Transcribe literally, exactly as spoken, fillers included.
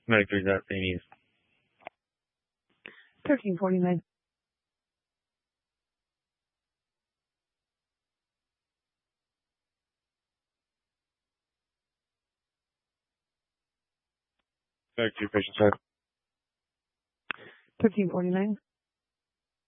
Medic three dot Saint East. thirteen forty-nine. Medic two, patient side. thirteen forty-nine.